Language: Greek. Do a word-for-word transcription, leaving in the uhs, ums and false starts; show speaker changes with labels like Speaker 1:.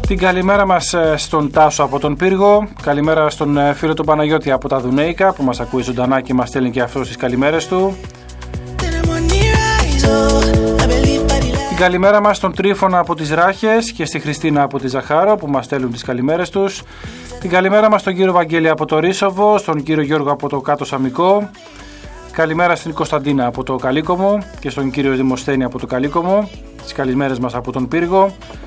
Speaker 1: Την καλημέρα μας στον Τάσο από τον Πύργο. Καλημέρα στον φίλο του Παναγιώτη από τα Δουνέικα που μας ακούει ζωντανά και μας στέλνει και αυτός τις καλημέρες του. Την καλημέρα μας στον Τρίφωνα από τις Ράχες και στη Χριστίνα από τη Ζαχάρο που μας στέλνουν τις καλημέρες τους. Την καλημέρα μας στον κύριο Βαγγέλη από το Ρίσοβο, στον κύριο Γιώργο από το Κάτω Σαμικό. Καλημέρα στην Κωνσταντίνα από το Καλίκομο και στον κύριο Δημοσθένη από το Καλίκομο. Τις καλημέρες μας από τον Πύργο.